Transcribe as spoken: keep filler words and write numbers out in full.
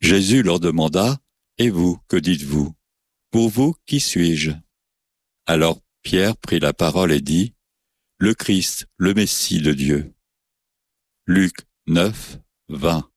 Jésus leur demanda, « Et vous, que dites-vous? Pour vous, qui suis-je » Alors Pierre prit la parole et dit, « Le Christ, le Messie de Dieu. » Luc neuf, vingt.